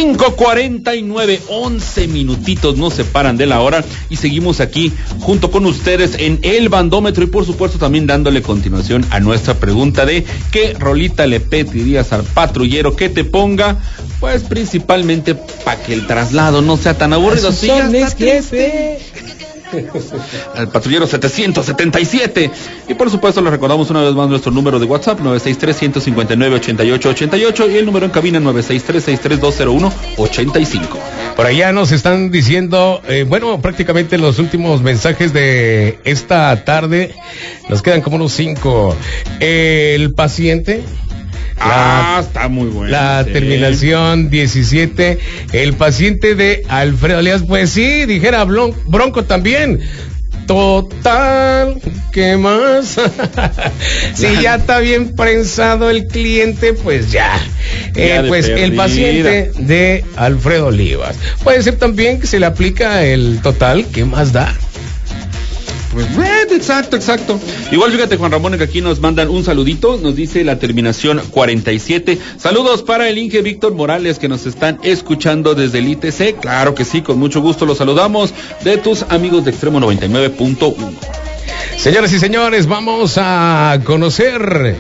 5:49, 11 minutitos nos separan de la hora y seguimos aquí junto con ustedes en El Bandómetro y por supuesto también dándole continuación a nuestra pregunta de ¿qué rolita le pedirías al patrullero que te ponga? Pues principalmente para que el traslado no sea tan aburrido. Sí, ya está triste. El patrullero 777. Y por supuesto le recordamos una vez más nuestro número de WhatsApp 963-159-8888 y el número en cabina 963-6320185. Por allá nos están diciendo, prácticamente los últimos mensajes de esta tarde, nos quedan como unos 5. El paciente. Está muy bueno. La terminación 17. El paciente de Alfredo Olivas. Pues sí, dijera Bronco también. Total, ¿qué más? Si ya está bien prensado el cliente, pues ya. Pues el paciente de Alfredo Olivas. Puede ser también que se le aplica el total, ¿qué más da? Pues exacto. Igual fíjate, Juan Ramón, que aquí nos mandan un saludito, nos dice la terminación 47. Saludos para el Inge Víctor Morales que nos están escuchando desde el ITC. Claro que sí, con mucho gusto los saludamos de tus amigos de Extremo 99.1. Señoras y señores, vamos a conocer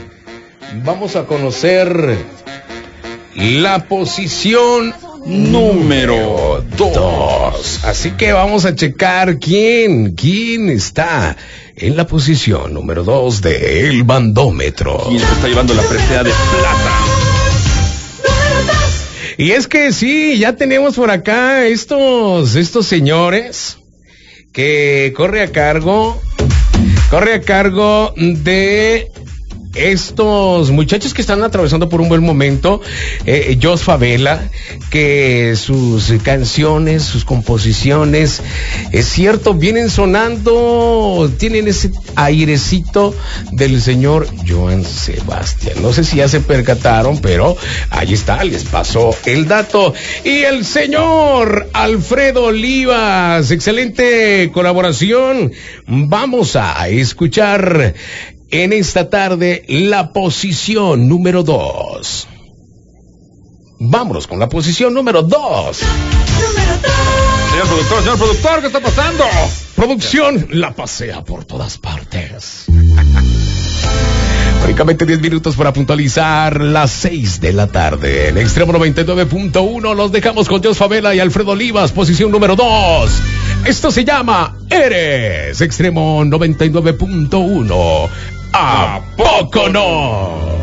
la posición número 2. Así que vamos a checar quién está en la posición número 2 de El Bandómetro. ¿Quién se está llevando la presea de plata? Y es que sí, ya tenemos por acá estos señores que corre a cargo de estos muchachos que están atravesando por un buen momento. Jos Favela, que sus canciones, sus composiciones, es cierto, vienen sonando, tienen ese airecito del señor Joan Sebastián. No sé si ya se percataron, pero ahí está, les pasó el dato. Y el señor Alfredo Olivas, excelente colaboración. Vamos a escuchar en esta tarde la posición número 2. Vámonos con la posición número 2. Señor productor, ¿qué está pasando? Producción la pasea por todas partes. Únicamente 10 minutos para puntualizar las 6 de la tarde. En Extremo 99.1 los dejamos con Jos Favela y Alfredo Olivas, posición número 2. Esto se llama Eres. Extremo 99.1. ¿A poco no?